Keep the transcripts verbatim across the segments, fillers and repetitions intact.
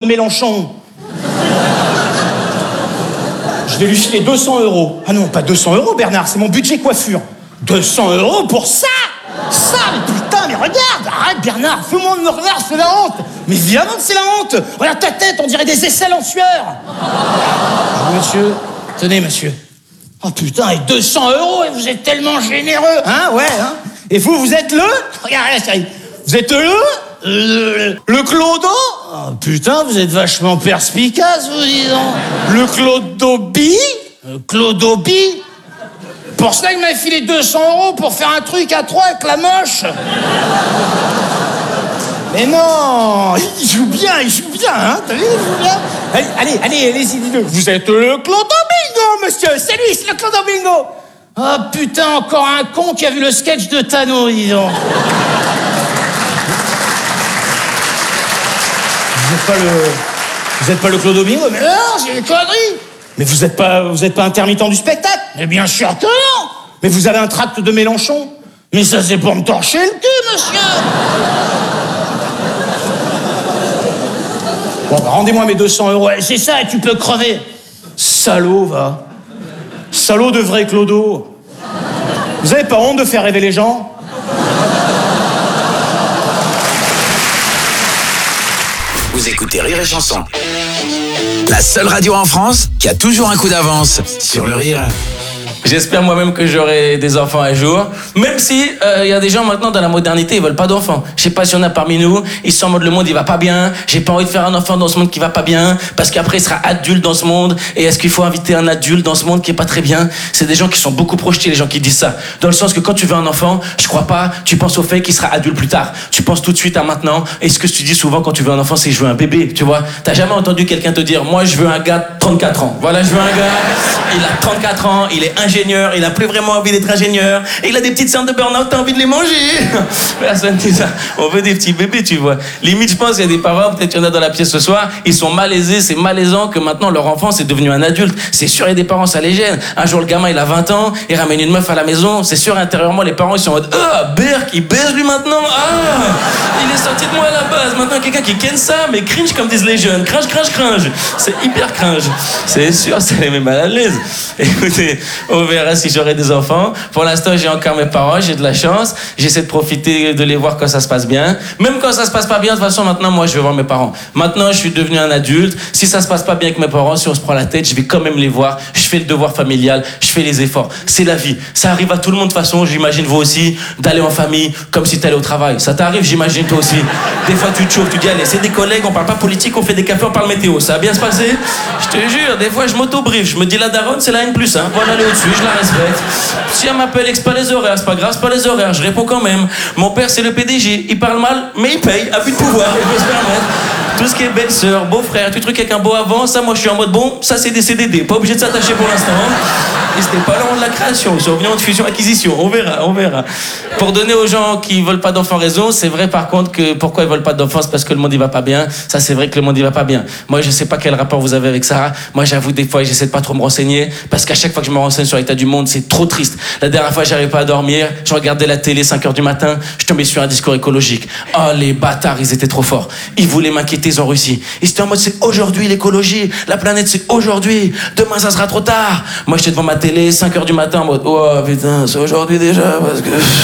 Mélenchon. Je vais lui filer deux cents euros. Ah non, pas deux cents euros, Bernard, c'est mon budget coiffure. deux cents euros pour ça? Ça, mais putain, mais regarde! Arrête, Bernard, tout le monde me regarde, c'est la honte! Mais évidemment que c'est la honte! Regarde ta tête, on dirait des aisselles en sueur! Ah, monsieur, tenez, monsieur. Oh putain, et deux cents euros, et vous êtes tellement généreux! Hein, ouais, hein? Et vous, vous êtes le... Regardez, ça y est. Vous êtes le... Le, le clodo? Oh, putain, vous êtes vachement perspicace, vous dis donc. Le clodobi? Le clodobi? Pour ça, il m'a filé deux cents euros pour faire un truc à trois avec la moche. Mais non, il joue bien, il joue bien, hein, t'as vu, il joue bien. Allez, allez, allez, allez-y, dis-le. Vous êtes le clodobingo, monsieur, c'est lui, c'est le clodobingo. Oh putain, encore un con qui a vu le sketch de Tano, dis donc. Vous êtes pas le... Vous êtes pas le clodobingo? Mais non, c'est une connerie. Mais vous êtes pas, vous êtes pas intermittent du spectacle? Mais bien sûr que non. Mais vous avez un tract de Mélenchon? Mais ça, c'est pour me torcher le cul, monsieur. Bon, bah, rendez-moi mes deux cents euros. C'est ça, et tu peux crever. Salaud, va. Salaud de vrai clodo. Vous avez pas honte de faire rêver les gens? Vous écoutez Rire et Chanson, la seule radio en France qui a toujours un coup d'avance sur le rire. J'espère moi-même que j'aurai des enfants un jour. Même si il euh, y a des gens maintenant dans la modernité, ils veulent pas d'enfants. Je sais pas s'il y en a parmi nous, ils sont en mode le monde il va pas bien. J'ai pas envie de faire un enfant dans ce monde qui va pas bien, parce qu'après il sera adulte dans ce monde. Et est-ce qu'il faut inviter un adulte dans ce monde qui est pas très bien? C'est des gens qui sont beaucoup projetés, les gens qui disent ça. Dans le sens que quand tu veux un enfant, je crois pas, tu penses au fait qu'il sera adulte plus tard. Tu penses tout de suite à maintenant. Et ce que tu dis souvent quand tu veux un enfant, c'est je veux un bébé, tu vois. T'as jamais entendu quelqu'un te dire moi je veux un gars de trente-quatre ans. Voilà, je veux un gars, il a trente-quatre ans, il est ingénieur, il a plus vraiment envie d'être ingénieur, et il a des petites cernes de burn-out, t'as envie de les manger. Personne dit ça. On veut des petits bébés, tu vois. Limite, je pense qu'il y a des parents, peut-être qu'il y en a dans la pièce ce soir, ils sont malaisés, c'est malaisant que maintenant leur enfant c'est devenu un adulte. C'est sûr, il y a des parents, ça les gêne. Un jour, le gamin, il a vingt ans, il ramène une meuf à la maison, c'est sûr, intérieurement, les parents, ils sont en mode ah, Berk, il baise lui maintenant. Ah, il est sorti de moi à la base. Maintenant, quelqu'un qui ken ça, mais cringe comme disent les jeunes. Cringe, cringe, cringe. C'est hyper cringe. C'est sûr, ça les met mal à l'aise. Écoutez, on verra si j'aurai des enfants. Pour l'instant, j'ai encore mes parents, j'ai de la chance. J'essaie de profiter de les voir quand ça se passe bien. Même quand ça se passe pas bien, de toute façon, maintenant, moi, je vais voir mes parents. Maintenant, je suis devenu un adulte. Si ça se passe pas bien avec mes parents, si on se prend la tête, je vais quand même les voir. Je fais le devoir familial, je fais les efforts. C'est la vie. Ça arrive à tout le monde de toute façon. J'imagine vous aussi, d'aller en famille, comme si t'allais au travail. Ça t'arrive, j'imagine toi aussi. Des fois, tu te chauffes, tu dis, allez, c'est des collègues, on parle pas politique, on fait des cafés, on parle météo. Ça va bien se passer? Je te jure, des fois, je m'auto-brief. Je me dis, la daronne, c'est la N plus un. Voilà, elle est au-dessus, je la respecte. Si elle m'appelle, c'est pas les horaires, c'est pas grave, c'est pas les horaires, je réponds quand même. Mon père, c'est le P D G, il parle mal, mais il paye, abus de pouvoir, il peut se permettre. Tout ce qui est belle-sœur, beau-frère, tout truc avec un beau avant, ça, moi, je suis en mode bon, ça, c'est des C D D, pas obligé de s'attacher pour l'instant. Et c'était pas long de la création, ils sont venus en fusion-acquisition, on verra, on verra. Pour donner aux gens qui veulent pas d'enfants raison, c'est vrai par contre que pourquoi ils veulent pas d'enfants, c'est parce que le monde il va pas bien. Ça, c'est vrai que le monde il va pas bien. Moi, je sais pas quel rapport vous avez avec ça. Moi, j'avoue, des fois, j'essaie de pas trop me renseigner, parce qu'à chaque fois que je me renseigne sur l'état du monde, c'est trop triste. La dernière fois, j'arrivais pas à dormir, je regardais la télé, cinq heures du matin, je tombais sur un discours écologique. Oh, les bâtards, ils étaient trop forts. Ils voulaient m'inquiéter, ils ont réussi. Ils étaient en mode, c'est aujourd'hui l'écologie, la planète, c'est aujourd'hui, demain, ça sera trop tard. Moi, j'étais devant ma télé, cinq heures du matin, en mode, oh putain, c'est aujourd'hui déjà, parce que...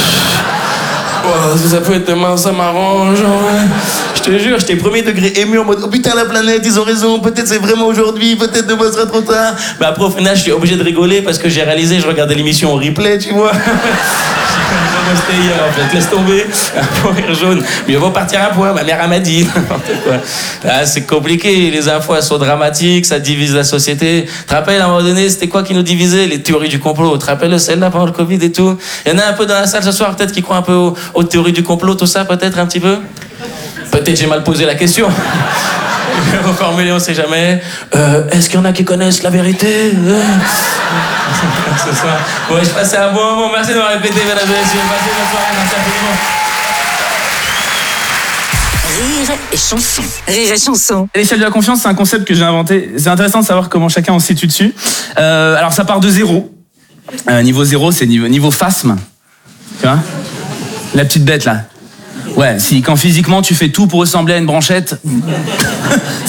Oh, si ça peut être demain, ça m'arrange. Ouais. Je te jure, j'étais premier degré ému en mode oh putain, la planète, ils ont raison, peut-être c'est vraiment aujourd'hui, peut-être demain sera trop tard. Mais après, au final, je suis obligé de rigoler parce que j'ai réalisé, je regardais l'émission en replay, tu vois. C'était hier en fait, laisse tomber, un point rire jaune. Mieux vaut partir à point, ma mère elle m'a dit. N'importe quoi. Là, c'est compliqué, les infos elles sont dramatiques, ça divise la société. Tu te rappelles, à un moment donné, c'était quoi qui nous divisait? Les théories du complot. Tu te rappelles celle-là pendant le Covid et tout? Il y en a un peu dans la salle ce soir, peut-être qui croient un peu aux, aux théories du complot, tout ça, peut-être un petit peu? Peut-être j'ai mal posé la question. Reformuler, on sait jamais. Euh, est-ce qu'il y en a qui connaissent la vérité? Ce soir. Ouais, je passais un bon moment. Merci de m'avoir répété, mesdames et messieurs. Passez bonne soirée. Merci infiniment. Rire et chanson. Rire et chanson. L'échelle de la confiance, c'est un concept que j'ai inventé. C'est intéressant de savoir comment chacun en situe dessus. Euh, alors, ça part de zéro. Euh, niveau zéro, c'est niveau, niveau phasme. Tu vois? La petite bête, là. Ouais, si quand physiquement tu fais tout pour ressembler à une branchette,